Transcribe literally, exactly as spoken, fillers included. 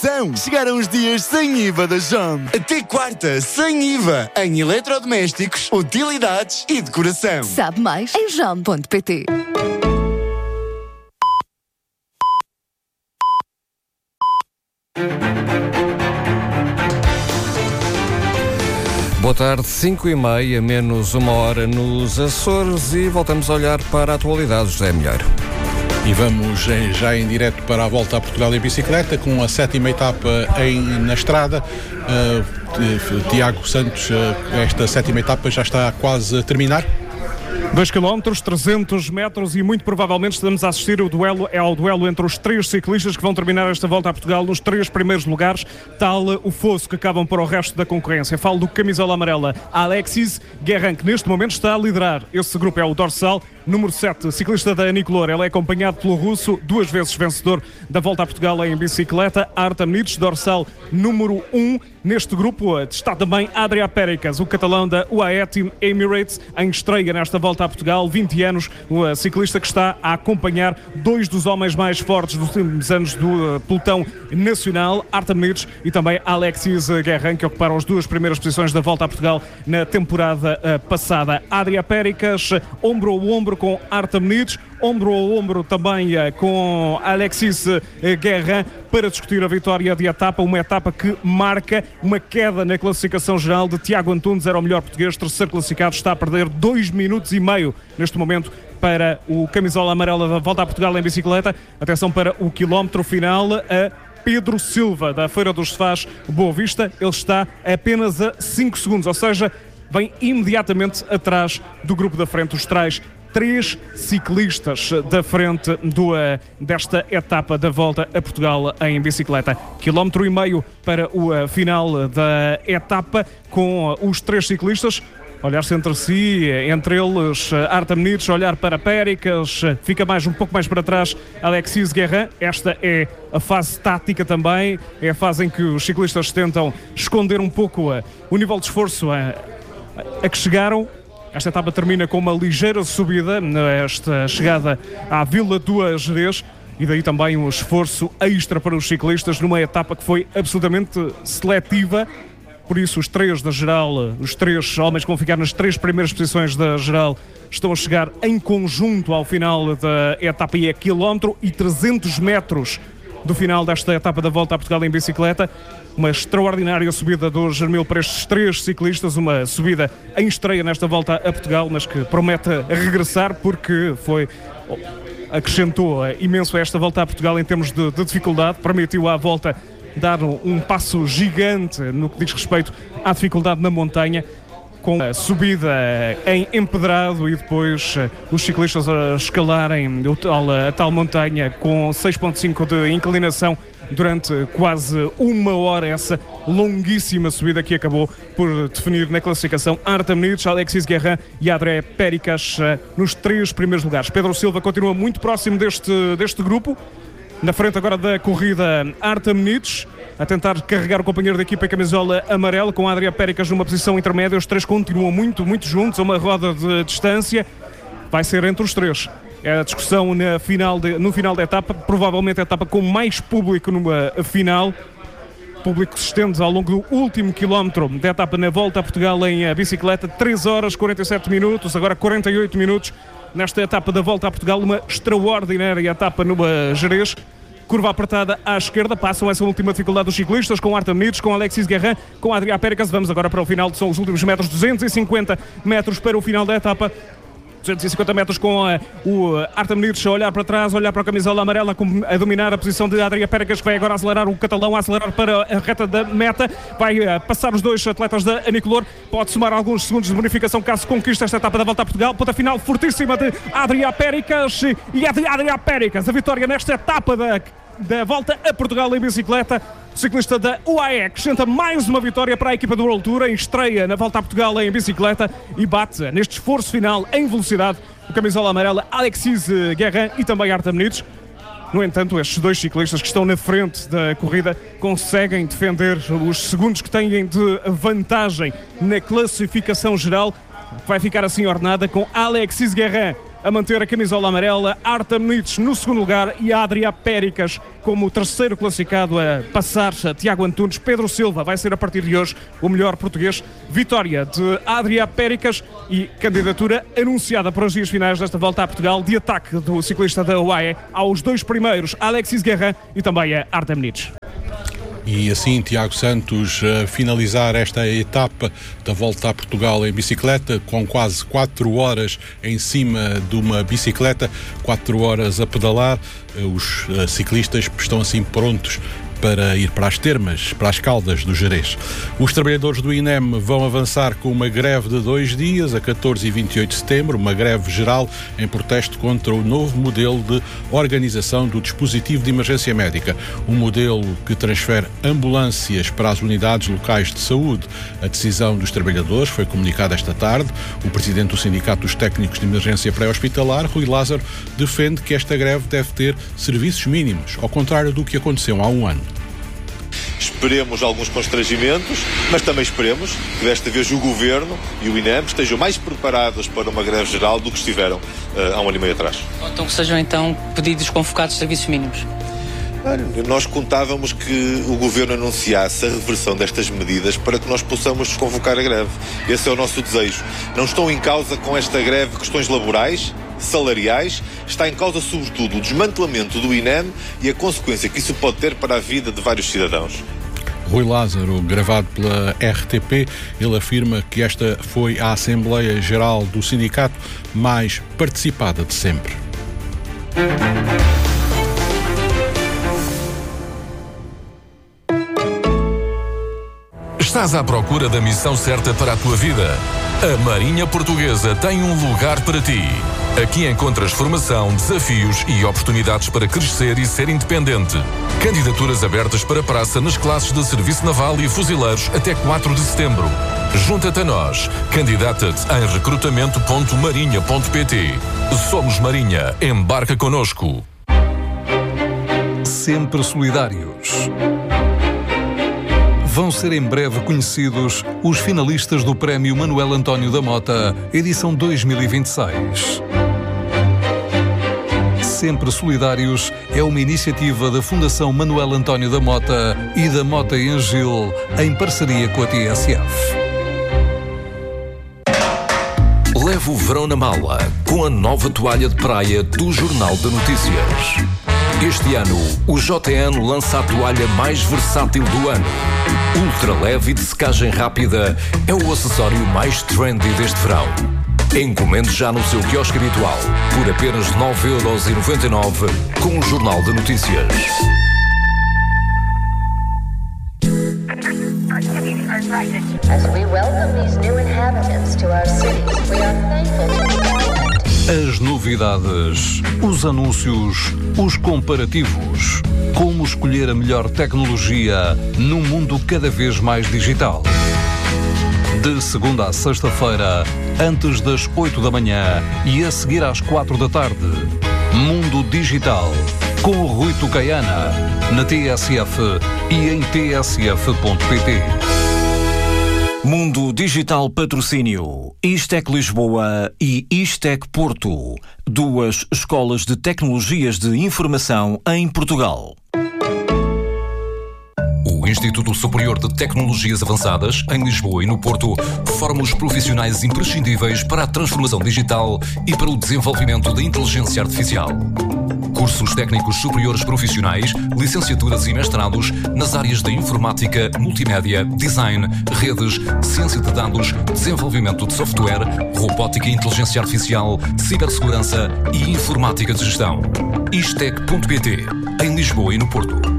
Atenção! Chegaram os dias sem I V A da Jom. Até quarta, sem I V A, em eletrodomésticos, utilidades e decoração. Sabe mais em jom ponto pt. Boa tarde, cinco e meia, menos uma hora nos Açores e voltamos a olhar para a atualidade, José Milheiro. E vamos já em direto para a Volta a Portugal em bicicleta, com a sétima etapa em, na estrada. Uh, Tiago Santos, uh, esta sétima etapa já está quase a terminar. dois quilómetros, trezentos metros e muito provavelmente estamos a assistir o duelo, é ao duelo entre os três ciclistas que vão terminar esta Volta a Portugal nos três primeiros lugares, tal o fosso que acabam para o resto da concorrência. Falo do camisola amarela Alexis Guerrin, que neste momento está a liderar. Esse grupo é o dorsal número sete, ciclista da Anicolor. Ele é acompanhado pelo russo, duas vezes vencedor da Volta a Portugal em bicicleta, Artem Nitsch, dorsal número um. Neste grupo está também Adrià Pericas, o catalão da U A E Team Emirates, em estreia nesta Volta a Portugal, vinte anos, o ciclista que está a acompanhar dois dos homens mais fortes dos últimos anos do pelotão nacional, Artem Nitsch e também Alexis Guerrin, que ocuparam as duas primeiras posições da Volta a Portugal na temporada passada. Adrià Pericas, ombro a ombro com Artem Nitsch, ombro a ombro também com Alexis Guerrin para discutir a vitória de etapa, uma etapa que marca uma queda na classificação geral de Tiago Antunes, era o melhor português, terceiro classificado, está a perder dois minutos e meio neste momento para o camisola amarela da Volta a Portugal em bicicleta. Atenção para o quilómetro final, a Pedro Silva da Feira dos Sofás Boa Vista, ele está apenas a cinco segundos, ou seja, vem imediatamente atrás do grupo da frente, os trás três ciclistas da frente do, desta etapa da Volta a Portugal em bicicleta. Quilómetro e meio para o final da etapa, com os três ciclistas olhar-se entre si, entre eles Artem Nitsch, olhar para Pericas, fica mais um pouco mais para trás Alexis Guerrin. Esta é a fase tática também, é a fase em que os ciclistas tentam esconder um pouco o nível de esforço a, a que chegaram. Esta etapa termina com uma ligeira subida, esta chegada à Vila do Gerês, e daí também um esforço extra para os ciclistas numa etapa que foi absolutamente seletiva. Por isso os três da geral, os três homens que vão ficar nas três primeiras posições da geral, estão a chegar em conjunto ao final da etapa, e é quilómetro e trezentos metros do final desta etapa da Volta a Portugal em bicicleta. Uma extraordinária subida do Germil para estes três ciclistas, uma subida em estreia nesta Volta a Portugal, mas que promete regressar porque foi, acrescentou imenso a esta Volta a Portugal em termos de, de dificuldade, permitiu à Volta dar um passo gigante no que diz respeito à dificuldade na montanha, com a subida em empedrado e depois os ciclistas a escalarem a tal montanha com seis vírgula cinco de inclinação durante quase uma hora, essa longuíssima subida que acabou por definir na classificação Artem Nitsch, Alexis Guerrin e Adrià Pericas nos três primeiros lugares. Pedro Silva continua muito próximo deste, deste grupo. Na frente agora da corrida, Artem Nitsch a tentar carregar o companheiro da equipa em camisola amarela, com Adrià Pericas numa posição intermédia. Os três continuam muito, muito juntos, a uma roda de distância. Vai ser entre os três. É a discussão na final de, no final da etapa, provavelmente a etapa com mais público numa final. Público que se estende ao longo do último quilómetro da etapa na Volta a Portugal em bicicleta. três horas, quarenta e sete minutos, agora quarenta e oito minutos nesta etapa da Volta a Portugal. Uma extraordinária etapa no Gerês. Curva apertada à esquerda, passam essa última dificuldade dos ciclistas, com Artem Nitsch, com Alexis Guerrin, com Adrià Pericas. Vamos agora para o final, são os últimos metros, duzentos e cinquenta metros para o final da etapa. duzentos e cinquenta metros com uh, o Artem Nitsch a olhar para trás, a olhar para a camisola amarela, a dominar a posição de Adrià Pericas, que vai agora acelerar, o catalão a acelerar para a reta da meta, vai uh, passar os dois atletas da Anicolor, pode somar alguns segundos de bonificação caso conquiste esta etapa da Volta a Portugal. Ponta final fortíssima de Adrià Pericas e Adrià Pericas, a vitória nesta etapa da, da Volta a Portugal em bicicleta. O ciclista da U A E acrescenta mais uma vitória para a equipa do World Tour, em estreia na Volta a Portugal em bicicleta, e bate neste esforço final em velocidade o camisola amarela Alexis Guerrin e também Artem Nitsch. No entanto, estes dois ciclistas que estão na frente da corrida conseguem defender os segundos que têm de vantagem na classificação geral. Vai ficar assim ordenada, com Alexis Guerrin a manter a camisola amarela, Artem Nitsch no segundo lugar e Adria Péricas como o terceiro classificado a passar a Tiago Antunes. Pedro Silva vai ser a partir de hoje o melhor português. Vitória de Adria Péricas e candidatura anunciada para os dias finais desta volta a Portugal de ataque do ciclista da U A E aos dois primeiros, Alexis Guerra e também a Artem Nitsch. E assim Tiago Santos uh, finalizar esta etapa da Volta a Portugal em bicicleta com quase quatro horas em cima de uma bicicleta, quatro horas a pedalar. Uh, os uh, ciclistas estão assim prontos para ir para as Termas, para as Caldas do Gerês. Os trabalhadores do I N E M vão avançar com uma greve de dois dias, a catorze e vinte e oito de setembro, uma greve geral em protesto contra o novo modelo de organização do dispositivo de emergência médica, um modelo que transfere ambulâncias para as unidades locais de saúde. A decisão dos trabalhadores foi comunicada esta tarde. O presidente do Sindicato dos Técnicos de Emergência Pré-Hospitalar, Rui Lázaro, defende que esta greve deve ter serviços mínimos, ao contrário do que aconteceu há um ano. Esperemos alguns constrangimentos, mas também esperemos que desta vez o Governo e o I N E M estejam mais preparados para uma greve geral do que estiveram uh, há um ano e meio atrás. Então que sejam então pedidos convocados de serviços mínimos. Nós contávamos que o Governo anunciasse a reversão destas medidas para que nós possamos convocar a greve. Esse é o nosso desejo. Não estão em causa com esta greve questões laborais, salariais, está em causa sobretudo o desmantelamento do I N E M e a consequência que isso pode ter para a vida de vários cidadãos. Rui Lázaro, gravado pela R T P, ele afirma que esta foi a Assembleia Geral do Sindicato mais participada de sempre. Estás à procura da missão certa para a tua vida? A Marinha Portuguesa tem um lugar para ti. Aqui encontras formação, desafios e oportunidades para crescer e ser independente. Candidaturas abertas para praça nas classes de Serviço Naval e Fuzileiros até quatro de setembro. Junta-te a nós. Candidata-te em recrutamento ponto marinha ponto pt. Somos Marinha. Embarca connosco. Sempre solidários. Vão ser em breve conhecidos os finalistas do Prémio Manuel António da Mota, edição dois mil e vinte e seis. Sempre Solidários é uma iniciativa da Fundação Manuel António da Mota e da Mota e Angil, em parceria com a T S F. Leve o verão na mala com a nova toalha de praia do Jornal de Notícias. Este ano, o J N lança a toalha mais versátil do ano. Ultra leve e de secagem rápida é o acessório mais trendy deste verão. Encomende já no seu quiosque habitual por apenas nove euros e noventa e nove com o Jornal de Notícias. As we welcome these new inhabitants to our cities, we are thankful to the government. As novidades, os anúncios, os comparativos. Como escolher a melhor tecnologia num mundo cada vez mais digital. De segunda a sexta-feira, antes das oito da manhã e a seguir às quatro da tarde. Mundo Digital, com o Rui Tucaiana, na T S F e em t s f ponto p t. Mundo Digital Patrocínio, Istec Lisboa e Istec Porto, duas escolas de tecnologias de informação em Portugal. O Instituto Superior de Tecnologias Avançadas, em Lisboa e no Porto, forma os profissionais imprescindíveis para a transformação digital e para o desenvolvimento da inteligência artificial. Cursos técnicos superiores profissionais, licenciaturas e mestrados nas áreas da informática, multimédia, design, redes, ciência de dados, desenvolvimento de software, robótica e inteligência artificial, cibersegurança e informática de gestão. Istec ponto pt, em Lisboa e no Porto.